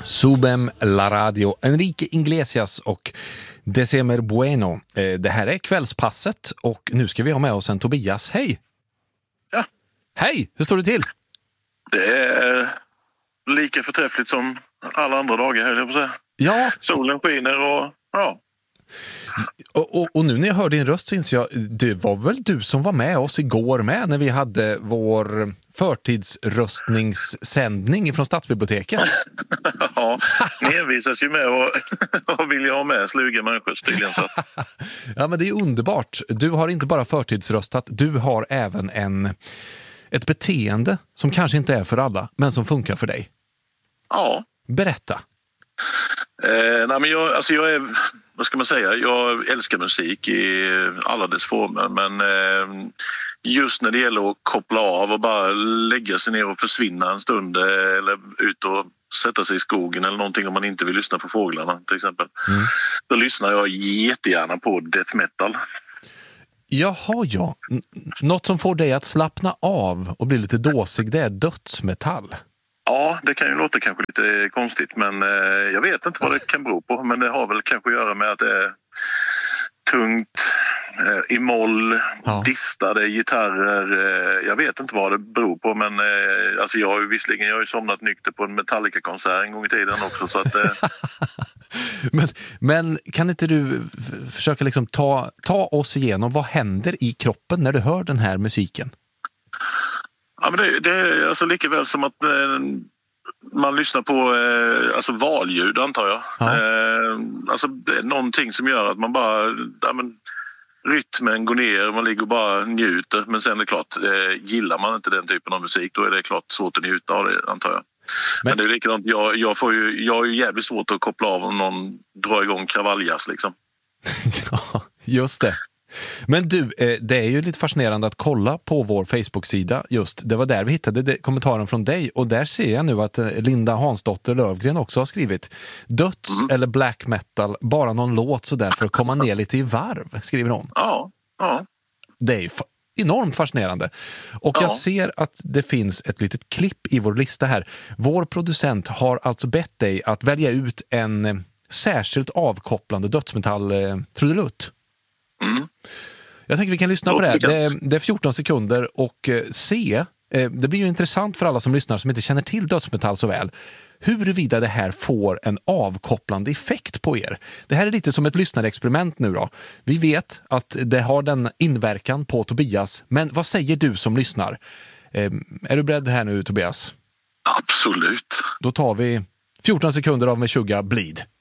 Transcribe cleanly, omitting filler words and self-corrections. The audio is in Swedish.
Subem la radio, Enrique Iglesias och December Bueno. Det här är kvällspasset och nu ska vi ha med oss en Tobias. Hej! Ja. Hej! Hur står det till? Det är lika förträffligt som alla andra dagar, höll jag på att säga. Ja. Solen skiner och ja. Och nu när jag hör din röst så inser jag, det var väl du som var med oss igår med när vi hade vår förtidsröstningssändning från Stadsbiblioteket. Ja, ni envisas ju med och vill ha med sluga människor tydligen. Så. Ja, men det är underbart. Du har inte bara förtidsröstat, du har även ett beteende som kanske inte är för alla, men som funkar för dig. Ja. Berätta. Nej, men jag är, vad ska man säga, jag älskar musik i alla dess former, men just när det gäller att koppla av och bara lägga sig ner och försvinna en stund eller ut och sätta sig i skogen eller någonting om man inte vill lyssna på fåglarna till exempel, då lyssnar jag jättegärna på death metal. Jaha, ja. Något som får dig att slappna av och bli lite dåsig, det är dödsmetall. Ja, det kan ju låta kanske lite konstigt, men jag vet inte vad det kan bero på. Men det har väl kanske att göra med att det är tungt, i moll, distade gitarrer. Jag vet inte vad det beror på, men alltså jag har ju somnat nykter på en Metallica-konsert en gång i tiden också. Så att, men kan inte du försöka liksom ta oss igenom, vad händer i kroppen när du hör den här musiken? Ja, men det är alltså lika väl som att man lyssnar på alltså valljud, antar jag. Ja. Alltså det är någonting som gör att man bara, rytmen går ner, man ligger och bara njuter. Men sen är det klart, gillar man inte den typen av musik, då är det klart svårt att njuta av det, antar jag. Men det är likadant, jag är ju jävligt svårt att koppla av om någon drar igång kravaljas liksom. Ja, just det. Men du, det är ju lite fascinerande att kolla på vår Facebook-sida just. Det var där vi hittade kommentaren från dig och där ser jag nu att Linda Hansdotter Lövgren också har skrivit döds eller black metal, bara någon låt så där för att komma ner lite i varv, skriver hon. Ja. Det är ju enormt fascinerande. Och jag ser att det finns ett litet klipp i vår lista här. Vår producent har alltså bett dig att välja ut en särskilt avkopplande dödsmetall trudelutt. Jag tänker vi kan lyssna på det. Det är 14 sekunder och det blir ju intressant för alla som lyssnar som inte känner till dödsmetall så väl, huruvida det här får en avkopplande effekt på er. Det här är lite som ett lyssnarexperiment nu då. Vi vet att det har den inverkan på Tobias, men vad säger du som lyssnar? Är du beredd här nu, Tobias? Absolut. Då tar vi 14 sekunder av Meshuggah Bleed.